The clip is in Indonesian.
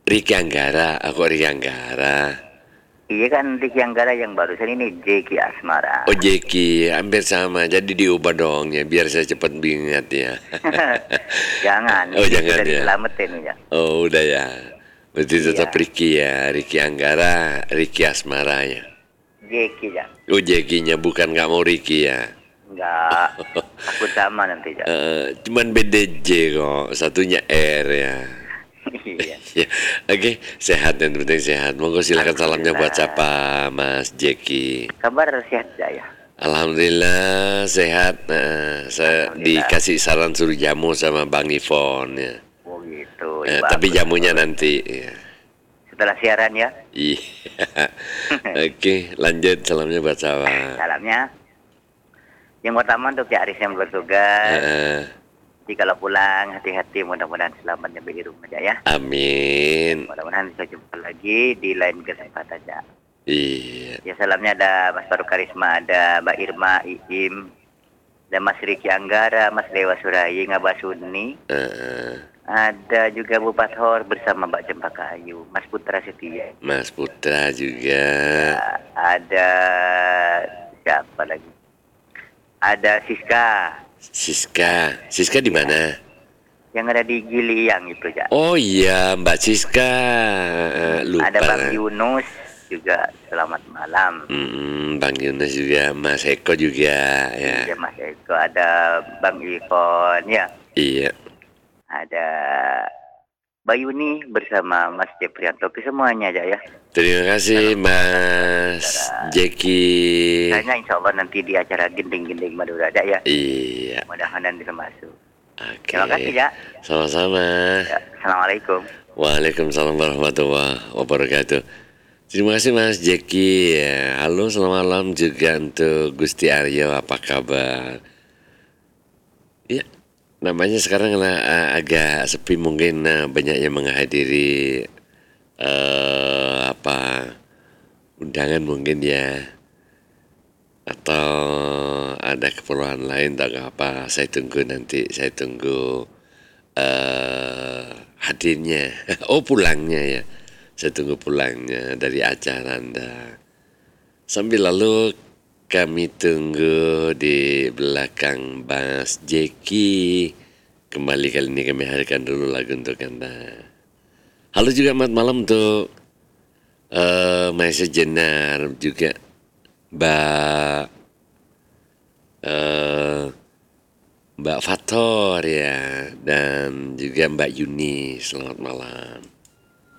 Riki Anggara, aku Riki Anggara. Iya kan Ricky Anggara yang barusan ini Jeki Asmara. Oh Jeki, hampir sama. Jadi diubah dong ya, biar saya cepat ingat ya. Jangan, Oh ini jangan sudah ya. diselamatin ya. Oh udah ya. Berarti tetap Iya, Riki ya, Riki Anggara, Riki Asmara ya. Jeki ya. Oh Jekinya bukan nggak mau Riki ya. Enggak, takut sama nanti ya. Cuman beda J kok, satunya R ya. Iya, Ya, oke, sehat yang penting sehat. Monggo silakan salamnya buat alhamdulillah. siapa, Mas Jeki. Kabar sehat ya? Alhamdulillah sehat. Nah, saya Alhamdulillah. dikasih saran suruh jamu sama Bang Ivon ya. Oh gitu, ya Tapi bagus jamunya bagus. nanti. Ya. Setelah siaran ya. Iya. Oke, lanjut salamnya buat siapa? Salamnya. Yang pertama untuk Cak Aris yang bertugas. Eh, Jadi kalau pulang hati-hati, mudah-mudahan selamat nyampe di rumah ya. amin. Mudah-mudahan bisa jumpa lagi di lain kesempatan ya. Iya. Ya salamnya ada Mas Baru Karisma, ada Mbak Irma, Iim, ada Mas Riki Anggara, Mas Dewa Surayi, Ngabasuni, Eh, ada juga Bu Pathor bersama Mbak Cempaka Ayu, Mas Putra Setia. Mas Putra juga. Ya, ada siapa lagi? Ada Siska, Siska di ya, mana? yang ada di Giliang itu ya. Oh iya, Mbak Siska. Ada Lupa Bang lah. Yunus juga, selamat malam. Bang Yunus juga, Mas Eko juga ya. Iya Mas Eko, ada Bang Ivon, ya, Iya. ada Bayuni bersama Mas Jeprianto, semuanya aja ya. Terima kasih Mas Jeki. Kayaknya insya Allah nanti di acara gending-gending Madura ada ya. Iya. Mudah-mudahan bisa masuk. Oke. Terima kasih ya. Sama-sama. Ya, Assalamualaikum. Waalaikumsalam warahmatullahi wabarakatuh. Terima kasih Mas Jeki ya. Halo selamat malam juga untuk Gusti Aryo, apa kabar? Ya, namanya sekarang agak sepi mungkin banyak yang menghadiri apa undangan mungkin ya, atau ada keperluan lain atau apa. Saya tunggu nanti, saya tunggu hadirnya. Oh pulangnya ya, saya tunggu pulangnya dari acara Anda. Sambil lalu kami tunggu di belakang Mas Jeki. Kembali kali ini kami hadirkan dulu lagu untuk Anda. Halo juga selamat malam untuk Maisa Jenar, juga Mbak eh, Mbak Fator ya, dan juga Mbak Yuni. Selamat malam.